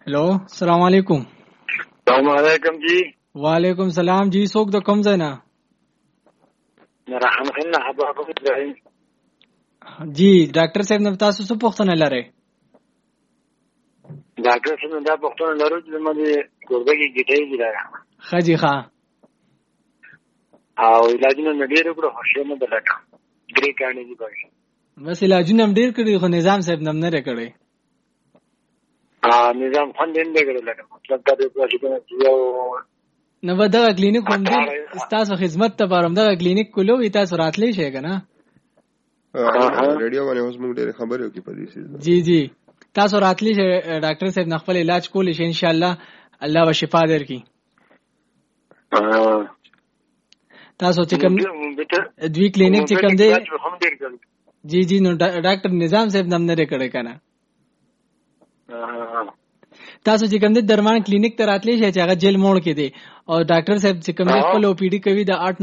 हेलो अस्सलाम वालेकुम। अस्सलाम वालेकुम जी। वालेकुम सलाम जी। څوک د کوم ځای نه؟ رحم الله حباكم ابراهيم جی ډاکټر صاحب نو تاسو څه پوښتنه لرئ؟ ډاکټر صاحب دا پوښتنه لرو چې زما د ګردګي ګټې دي خجی ښا او علاجونه نه ډېر کړو خوشې نه بلکه درې کانې دي به بس علاجونه هم ډېر کړي خو نظام صاحب نم نه کړی. نظام خوند نه کړی لکه مطلب دا دی چې یو نو به دغه کلینیک هم دی ستاسو خدمت ته بارم دغه کلینیک کولو تاسو راتلی شئ که نه؟ ریډیو باندې اوس موږ ډېرې خبرې وکړې په دې سیز. جی جی تاسو راتلی شئ ډاکټر صاحب نه خپل علاج کولی شئ انشاءالله الله به شفا درکړي. تاسو چې کوم دوی کلینیک چې کوم دی جی جی نو ډاکټر نظام صاحب نم نه کړی که نه؟ تاسو چې کوم د درمان کلینیک ته راتلی شئ چې هغه جیل موړ کې دی او ډاکټر صاحب چې کوم خپل او پی ډي کوي د 8